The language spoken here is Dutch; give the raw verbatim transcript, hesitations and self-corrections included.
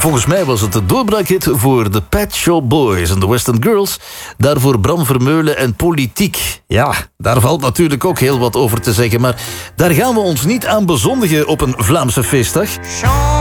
Volgens mij was het de doorbraakhit voor de Pet Shop Boys en de West End Girls. Daarvoor Bram Vermeulen en Politiek. Ja, daar valt natuurlijk ook heel wat over te zeggen, maar daar gaan we ons niet aan bezondigen op een Vlaamse feestdag.